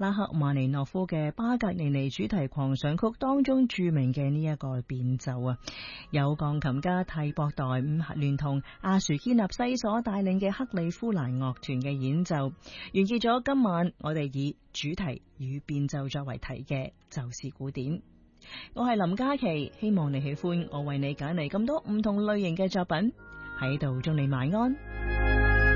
拉赫曼尼諾夫嘅巴格尼尼主題狂想曲當中著名嘅呢一個變奏啊，有鋼琴家蒂博代伍聯同阿殊堅納西所帶領嘅克里夫蘭樂團嘅演奏，完結咗今晚我哋以主題與變奏作為題嘅就是古典。我係林嘉琪，希望你喜歡我為你揀嚟咁多唔同類型嘅作品，喺度祝你晚安。